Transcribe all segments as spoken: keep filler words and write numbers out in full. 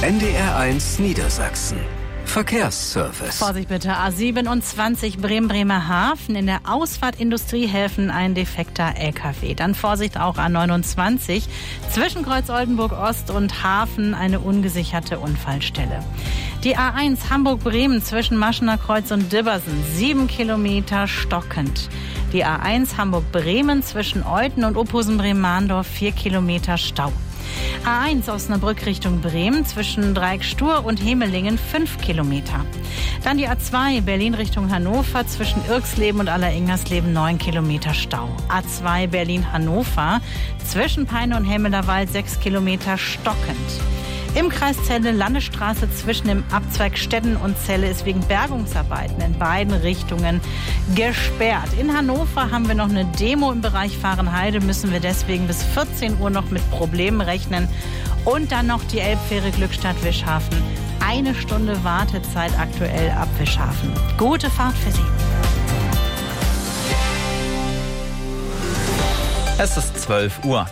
N D R eins Niedersachsen. Verkehrsservice. Vorsicht bitte, A siebenundzwanzig Bremen-Bremerhaven. In der Ausfahrt Industriehäfen ein defekter L K W. Dann Vorsicht auch A neunundzwanzig. Zwischen Kreuz Oldenburg-Ost und Hafen eine ungesicherte Unfallstelle. Die A eins Hamburg-Bremen zwischen Maschener Kreuz und Dibbersen. Sieben Kilometer stockend. Die A eins Hamburg-Bremen zwischen Euthen und Uphusen-Bremen-Mahndorf. Vier Kilometer Stau. A eins Osnabrück Richtung Bremen zwischen Dreieckstur und Hemelingen fünf Kilometer. Dann die A zwei Berlin Richtung Hannover zwischen Irxleben und Alleringnersleben neun Kilometer Stau. A zwei Berlin-Hannover zwischen Peine und Hemmelerwald sechs Kilometer stockend. Im Kreis Celle Landesstraße zwischen dem Abzweig Stetten und Celle ist wegen Bergungsarbeiten in beiden Richtungen gesperrt. In Hannover haben wir noch eine Demo im Bereich Vahrenheide, müssen wir deswegen bis vierzehn Uhr noch mit Problemen rechnen. Und dann noch die Elbfähre Glückstadt-Wischhafen. Eine Stunde Wartezeit aktuell ab Wischhafen. Gute Fahrt für Sie. Es ist zwölf Uhr.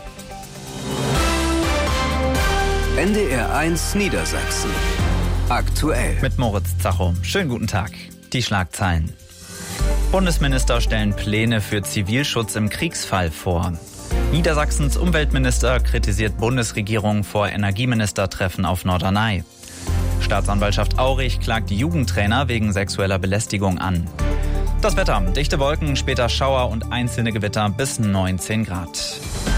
N D R eins Niedersachsen. Aktuell. Mit Moritz Zacho. Schönen guten Tag. Die Schlagzeilen. Bundesminister stellen Pläne für Zivilschutz im Kriegsfall vor. Niedersachsens Umweltminister kritisiert Bundesregierung vor Energieministertreffen auf Norderney. Staatsanwaltschaft Aurich klagt Jugendtrainer wegen sexueller Belästigung an. Das Wetter. Dichte Wolken, später Schauer und einzelne Gewitter bis neunzehn Grad.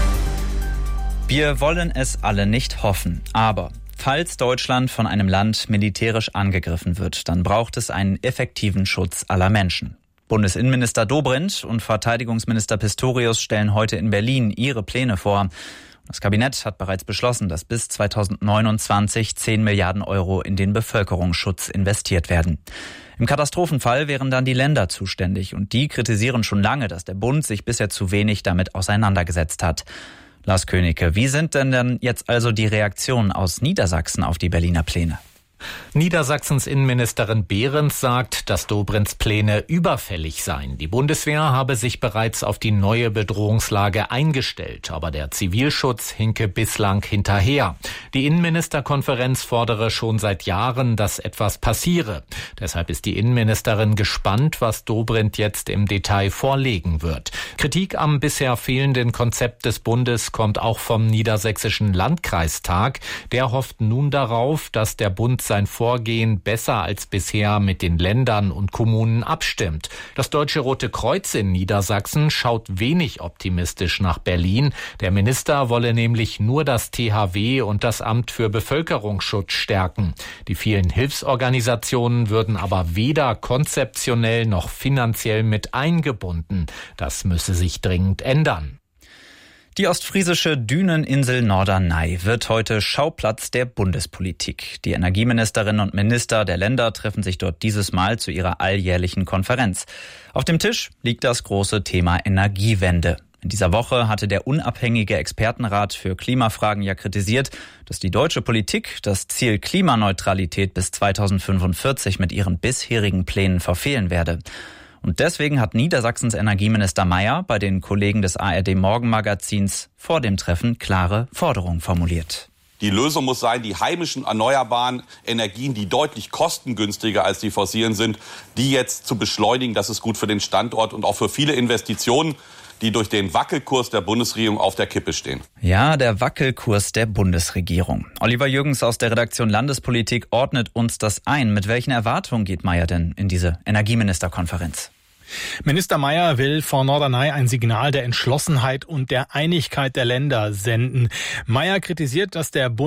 Wir wollen es alle nicht hoffen, aber falls Deutschland von einem Land militärisch angegriffen wird, dann braucht es einen effektiven Schutz aller Menschen. Bundesinnenminister Dobrindt und Verteidigungsminister Pistorius stellen heute in Berlin ihre Pläne vor. Das Kabinett hat bereits beschlossen, dass bis zweitausendneunundzwanzig zehn Milliarden Euro in den Bevölkerungsschutz investiert werden. Im Katastrophenfall wären dann die Länder zuständig und die kritisieren schon lange, dass der Bund sich bisher zu wenig damit auseinandergesetzt hat. Lars Königke, wie sind denn denn jetzt also die Reaktionen aus Niedersachsen auf die Berliner Pläne? Niedersachsens Innenministerin Behrens sagt, dass Dobrindts Pläne überfällig seien. Die Bundeswehr habe sich bereits auf die neue Bedrohungslage eingestellt, aber der Zivilschutz hinke bislang hinterher. Die Innenministerkonferenz fordere schon seit Jahren, dass etwas passiere. Deshalb ist die Innenministerin gespannt, was Dobrindt jetzt im Detail vorlegen wird. Kritik am bisher fehlenden Konzept des Bundes kommt auch vom Niedersächsischen Landkreistag. Der hofft nun darauf, dass der Bund sein Vorgehen besser als bisher mit den Ländern und Kommunen abstimmt. Das Deutsche Rote Kreuz in Niedersachsen schaut wenig optimistisch nach Berlin. Der Minister wolle nämlich nur das T H W und das Amt für Bevölkerungsschutz stärken. Die vielen Hilfsorganisationen würden aber weder konzeptionell noch finanziell mit eingebunden. Das müsse sich dringend ändern. Die ostfriesische Düneninsel Norderney wird heute Schauplatz der Bundespolitik. Die Energieministerinnen und Minister der Länder treffen sich dort dieses Mal zu ihrer alljährlichen Konferenz. Auf dem Tisch liegt das große Thema Energiewende. In dieser Woche hatte der unabhängige Expertenrat für Klimafragen ja kritisiert, dass die deutsche Politik das Ziel Klimaneutralität bis zweitausendfünfundvierzig mit ihren bisherigen Plänen verfehlen werde. Und deswegen hat Niedersachsens Energieminister Mayer bei den Kollegen des A R D Morgenmagazins vor dem Treffen klare Forderungen formuliert. Die Lösung muss sein, die heimischen erneuerbaren Energien, die deutlich kostengünstiger als die fossilen sind, die jetzt zu beschleunigen. Das ist gut für den Standort und auch für viele Investitionen, die durch den Wackelkurs der Bundesregierung auf der Kippe stehen. Ja, der Wackelkurs der Bundesregierung. Oliver Jürgens aus der Redaktion Landespolitik ordnet uns das ein. Mit welchen Erwartungen geht Mayer denn in diese Energieministerkonferenz? Minister Mayer will vor Norderney ein Signal der Entschlossenheit und der Einigkeit der Länder senden. Mayer kritisiert, dass der Bund